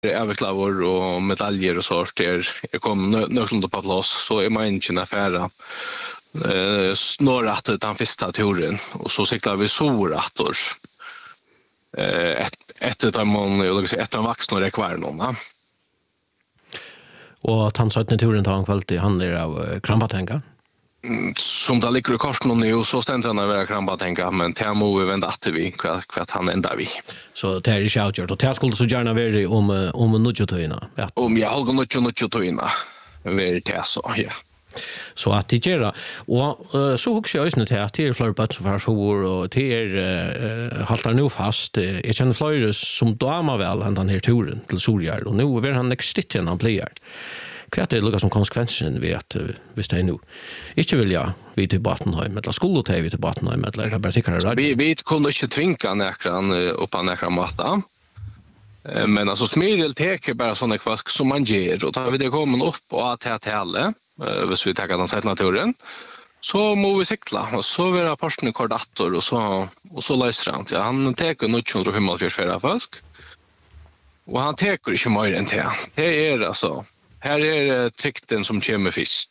överklavor och medaljer och sånt är kom nöklande på plats så är man inte affära snurrat utan första turen och så cyklar vi sorator ett av man och liksom ett av vuxna det kvar någon. Och han sa att turen tar en kvalitet handlar av krampatänka. Som det ligger i korsen nu så ständer han över krampatänka men det må vi vända att vi kvart han ändar vi. Så det är inte outgjort och det skulle så gärna vara om nudgetöjna. Om jag håller nudgetöjna. Väl det så ja. Så att det gör och så också jag just att det är flera på som för och det är haltar nu fast jag känner flera som damer väl han den här turen till Soljar och nu är han extra han player. Kvart är det som konsekvensen vid att hvis det är nu inte vill jag vi till Batenheim eller skulle ta vi till Batenheim eller bara tycker det vi kunde inte tvinga näkran upp på näkran matta. Men alltså smidel teker bara såna kvask som man ger och tar vi det kommer upp och att alla hvis vi tar den sätta turen så må vi cykla och så vara porsen kordator och så läser han ja han teker nog 245 fisk och han teker inte mer än det är alltså här är tryckten som kommer först.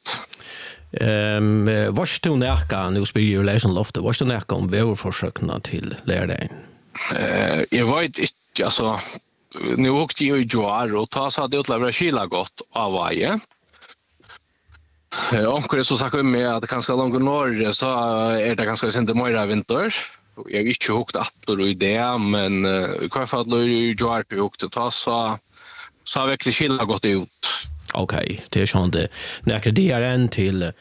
Vars du näka nu spelar ju läsen loftet. Vars du näka om vägförsökna till lärdagen? Jag vet inte alltså nu åkte jag i Joar och ta så hade jag utlävra kila gott av varje. Onkel så sa med att det kanske långt norr så är det ganska sent mer vinter. Jag vet inte hur åter i det men i alla fall i Joar vi åkte ta så har verkligen kila gått ut. Okej, det är sånt det. När det är en till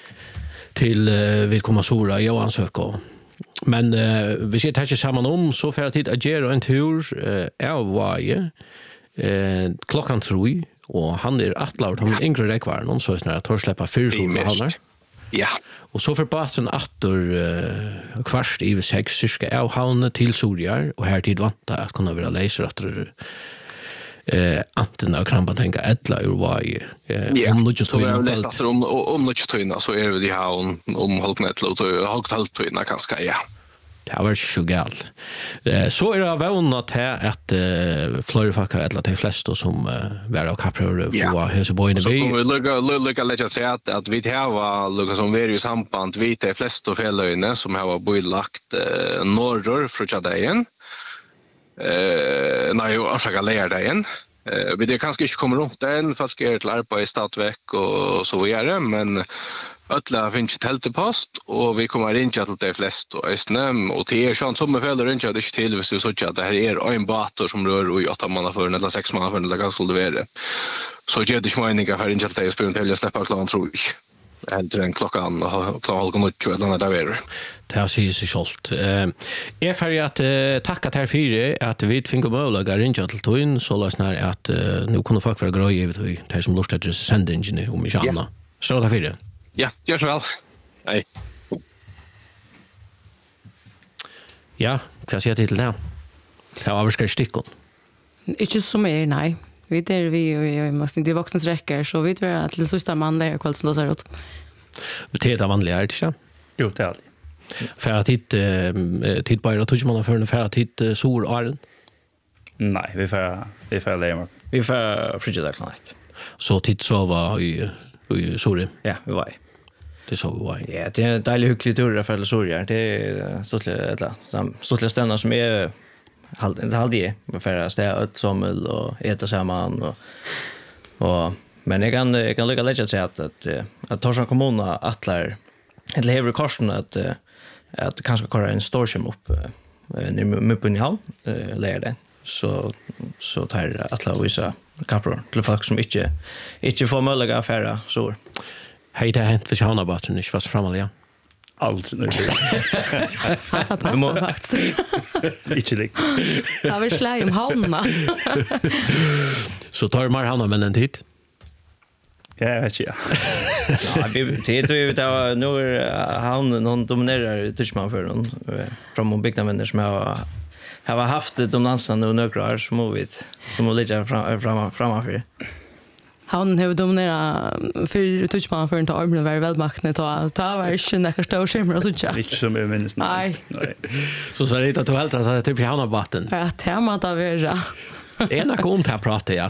vi kommer Sora jag ansöker. Men vi ser det samman om så för att det agera en tur är varje klockan 3 och han är attlart han yngre räckvar någon så snart att tor släppa 4 halvar. Ja. Och så för basen attor kvart i 6 cirka av havne till Soljar och här tid vanta att kunna vara laser att anten av krampatänka ettla ur varje om något så jag läste att om något töjna så är det de här om halknetla och halktöjna kanske ja. Det var så galt. Så är det vånat här att flöjfacka eller de flesta som var av kapror och Helseboyne vi. Så kommer vi lucka lägga sig att vi har lucka som vi i samband vi de flesta fällöjne som har bojlagt norror från Chadagen. Nej, jag ska lära dig igen. Vi det kanske inte kommer runt den fast ska jag till arbete i Stadveck och så vidare men alla finns ett hältepost och vi kommer in till de flesta och SNM och till sånt som med föräldrar inte det till hvis du så att det här är en bator som rör och 8 man för eller 6 man för eller vad skulle det vara. Så jag det smäningar för inte att jag spelar till jag släppa klockan tror jag. Eller en klockan och något eller där är. Det har sig självt. Jag får att tacka till fyra att vi fick möjlighet att ringa till Toin så lösnar att nu kunde folk vara gröja vid det som lustar till sändningen om i Janna. Så där fyra. Ja, gör så väl. Nej. Ja, vad säger till det? Det var väl stickon. Inte så mer, nej. Vi måste inte vuxnas räcker så vet vi att det sista man där kväll som det ser ut. Det är vanligt är det inte? Jo, det är alltid. För att tid bara tog man för för att tid sol Arden. Nej, vi får lämna. Vi får frigida klart. Så tid så var i Sore. Ja, vi var. Det så var. Ja, det är en dejlig hygglig tur för Soljar. Det är stort stämmer som är halvdje för att städa ut sommel och äta samman och men jag kan lycka lägga sig att Torshavn kommun attlar eller häver korsen att kanske köra en storskärm upp ner på Nyhavn lägger det så tar attlar vissa kapror till folk som inte får möjliga affärer så hej det har hänt för Sjönabatten inte fast framåt ja. Aldrig nu. Det passar faktiskt. Inte lik. Ja, vi slår om havna. Så tar man havna med en tid? Ja, jag vet inte. Ja, det vet nu är havnen någon dominerar Tyskland för någon från de byggnadsvänner som har haft dominansen och några år som må ligga framför. Han har dominerat för touchman för inte armen var välmakten ta var inte några stora skärmar och så tjocka. Inte som jag minns. Nej. Så det att du helt så typ i Hanabatten. Ja, tema där vara. Det är nog om det här pratar jag